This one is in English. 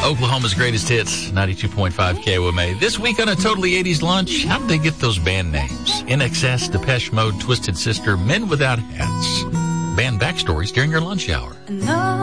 Oklahoma's greatest hits, 92.5 KOMA. This week on a Totally 80s Lunch, how did they get those band names? INXS, Depeche Mode, Twisted Sister, Men Without Hats. Band backstories during your lunch hour.